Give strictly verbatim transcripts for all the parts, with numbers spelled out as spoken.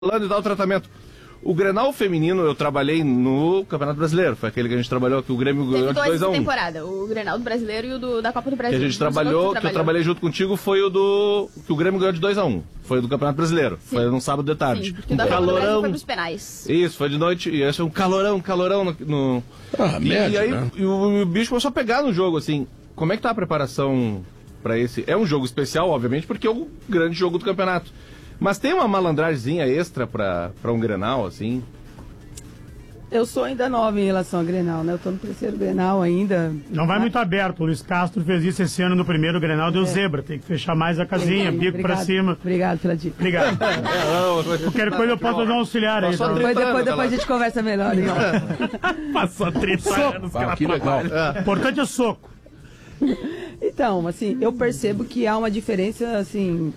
Falando e tal, o tratamento. O Grenal feminino eu trabalhei no Campeonato Brasileiro. Foi aquele que a gente trabalhou, que o Grêmio ganhou de dois a um. temporada, o Grenal do Brasileiro e o do, da Copa do Brasil. Que a gente trabalhou, que, que eu trabalhei junto contigo, foi o do... que o Grêmio ganhou de dois a um. Foi o do Campeonato Brasileiro. Sim. Foi num sábado de tarde. Sim, porque um calorão. Foi pros penais. Isso, foi de noite. E esse é um calorão, um calorão no... no... Ah, e, médio, e aí né? e o, e o bicho começou a pegar no jogo, assim. Como é que tá a preparação pra esse... É um jogo especial, obviamente, porque é o grande jogo do campeonato. Mas tem uma malandragemzinha extra pra, pra um Grenal, assim? Eu sou ainda nova em relação ao Grenal, né? Eu tô no terceiro Grenal ainda. Não vai muito aberto. O Luiz Castro fez isso esse ano no primeiro Grenal, deu é. zebra. Tem que fechar mais a casinha, bico obrigado, pra cima. Obrigado pela dica. Obrigado. Qualquer coisa eu posso fazer um auxiliar aí. Tá? Depois, depois, depois a gente conversa melhor. Então. Passou trinta anos que ela que legal. O importante é soco. Então, assim, eu percebo que há uma diferença, assim...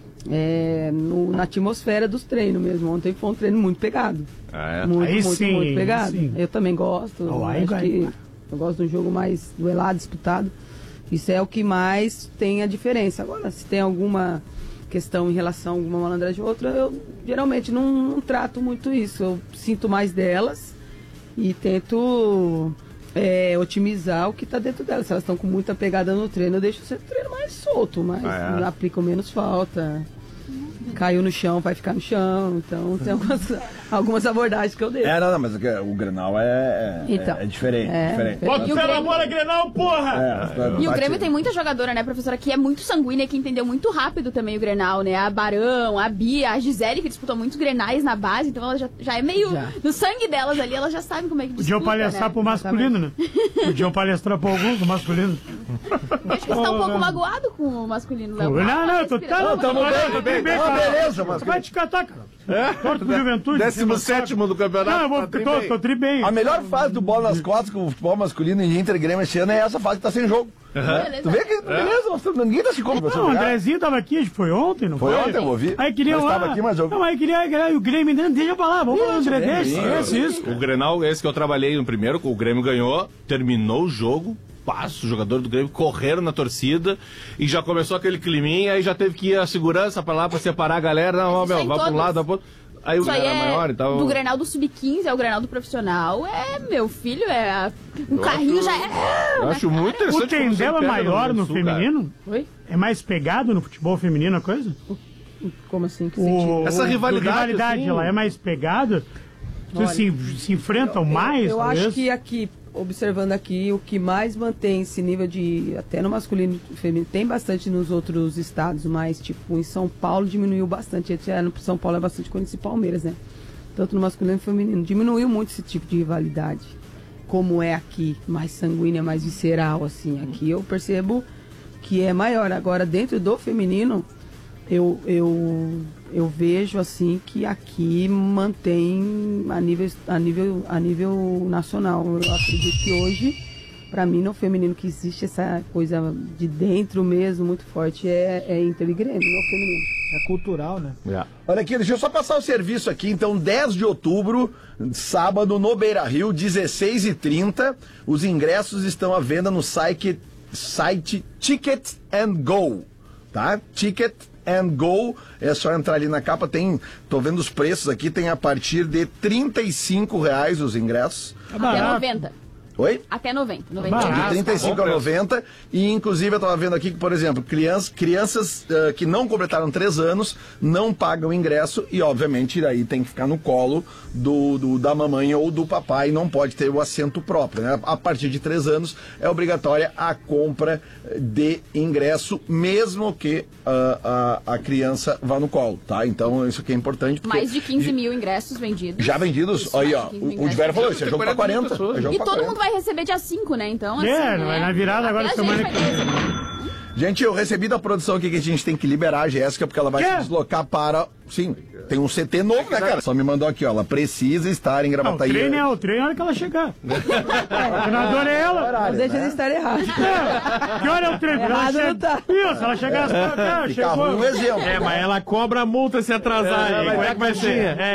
É, no, na atmosfera dos treinos mesmo. Ontem foi um treino muito pegado. Ah, é? Muito, aí muito, sim, muito pegado. sim. Eu também gosto. Oh, eu, aí, acho aí, que aí. eu gosto de um jogo mais duelado, disputado. Isso é o que mais tem a diferença. Agora, se tem alguma questão em relação a alguma malandragem ou outra, eu geralmente não, não trato muito isso. Eu sinto mais delas e tento é, otimizar o que está dentro delas. Se elas estão com muita pegada no treino, eu deixo o treino mais solto, mas ah, é? aplicam menos falta. Caiu no chão, vai ficar no chão. Então tem algumas, algumas abordagens que eu deixo. É, não, não, mas o Grenal é, é, então, é diferente. é, diferente. Bota o pé na Grêmio... bola, Grenal, porra! É, e o Grêmio tem muita jogadora, né, professora, que é muito sanguínea, que entendeu muito rápido também o Grenal, né? A Barão, a Bia, a Gisele, que disputou muitos Grenais na base, então ela já, já é meio... Já. No sangue delas ali, elas já sabem como é que disputa, Podiam palestrar né? pro masculino, né? Podiam palestrar pro alguns do masculino. Eu acho que você tá um pouco magoado com o masculino, Léo. Não, não, eu tô... Não, tamo bem, tô bem, bem, tá cara. beleza, mas... Vai te catar, cara. É? Torto pro Juventude. Décimo sétimo do campeonato. Não, eu vou, tá tri tô, bem. tô tri bem. A melhor fase do bola nas costas com o futebol masculino e Inter e Grêmio esse ano é essa fase que tá sem jogo. Beleza. Tu vê que, beleza, nós tamo- ninguém tá se comendo. Não, o Andrezinho tava aqui, acho que foi ontem, não Foi foi? ontem, eu ouvi. Aí queria Nós lá. tava aqui, mas eu- Não, aí queria, aí o Grêmio, não, deixa pra lá, vamos falar do André desse, esse, isso. O Grenal, esse que eu trabalhei no primeiro, o Grêmio ganhou, terminou o jogo, passo, o jogador do Grêmio correram na torcida e já começou aquele climinha, aí já teve que ir a segurança pra lá pra separar a galera. Não, Isso meu, em vai pra um todos. lado, vai pro outro. Aí o Isso aí cara é maior e tal. do Grenal do sub quinze, é o Grenal do profissional. É, meu filho, é... a- Um Eu carrinho acho- já é... Eu acho muito interessante. O Tendel é como você pega maior Rio no Grande do Sul, cara. feminino? Oi? É mais pegado no futebol feminino a coisa? Como assim? Que sentido? O, Essa o- rivalidade, rivalidade assim- ela é mais pegada? Vocês Olha, se, se enfrentam mais? Eu talvez? acho que aqui, observando aqui, o que mais mantém esse nível de, até no masculino e feminino, tem bastante nos outros estados, mas tipo, em São Paulo diminuiu bastante. Até no São Paulo é bastante Corinthians e Palmeiras, né? Tanto no masculino e feminino. Diminuiu muito esse tipo de rivalidade. Como é aqui, mais sanguínea, mais visceral, assim. Aqui eu percebo que é maior. Agora, dentro do feminino, eu, eu, eu vejo assim que aqui mantém a nível, a nível, a nível nacional. Eu acredito que hoje, para mim, no feminino, que existe essa coisa de dentro mesmo, muito forte, é, é Inter e Grêmio, no feminino. É cultural, né? É. Olha aqui, deixa eu só passar o serviço aqui. Então, dez de outubro, sábado, no Beira-Rio, dezesseis e trinta. Os ingressos estão à venda no site, site Ticket and Go, tá? Ticket and Go, é só entrar ali na capa, tem, tô vendo os preços aqui, tem a partir de trinta e cinco reais os ingressos. Até noventa. Oi? Até noventa. noventa. Barato. De trinta e cinco a noventa, e inclusive eu estava vendo aqui que, por exemplo, crianças, crianças uh, que não completaram três anos não pagam ingresso e, obviamente, aí tem que ficar no colo do, do- da mamãe ou do papai, não pode ter o assento próprio, né? A partir de três anos é obrigatória a compra de ingresso, mesmo que uh, a, a criança vá no colo, tá? Então isso aqui é importante. porque Mais de quinze mil ingressos vendidos. Já vendidos? Isso, Aí, mais ó, de quinze o, mil o Diverio falou, ingressos. isso é jogo pra quarenta. pessoas. É jogo E pra todo quarenta. mundo vai receber dia cinco, né? Então, assim, É, né? vai na virada agora Até a semana gente que- vai receber. Gente, eu recebi da produção aqui que a gente tem que liberar a Jéssica, porque ela vai Quê? se deslocar para... Sim, tem um C T novo, né, cara? Só me mandou aqui, ó, ela precisa estar em Não, o Gravataí. treino é o treino é a hora que ela chegar. O treinador é ela. Não deixa de estar errado. É. Que hora é o treino? Ela Errado chega- não tá. Isso, ela chega às quatro, Fica ruim um exemplo. É, mas ela cobra a multa se atrasar. É, aí. vai Como é dar que vai ser? coxinha. É.